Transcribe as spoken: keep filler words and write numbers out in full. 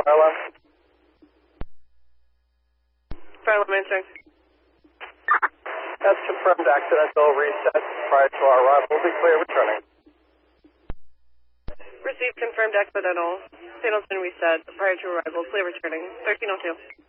alarm. Fire alarm answering. That's confirmed accidental reset prior to our arrival. We'll be clear returning. Received confirmed accidental. Signal's been reset prior to arrival. Clear returning. thirteen oh two.